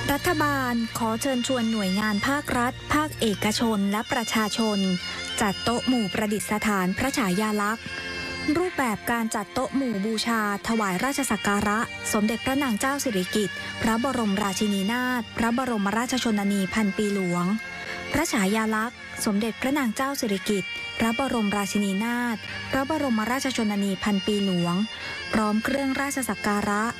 รัฐบาลขอเชิญชวนหน่วยงานภาครัฐภาคเอกชนและประชาชนจัดโต๊ะหมู่ประดิษฐานพระฉายาลักษณ์รูปแบบการจัดโต๊ะหมู่บูชาถวายราชสักการะสมเด็จพระนางเจ้าสิริกิติ์พระบรมราชินีนาถพระบรมราชชนนีพันปีหลวงพระฉายาลักษณ์สมเด็จพระนางเจ้าสิริกิติ์พระบรมราชินีนาถพระบรมราชชนนีพันปีหลวงพร้อมเครื่องราชสักการะ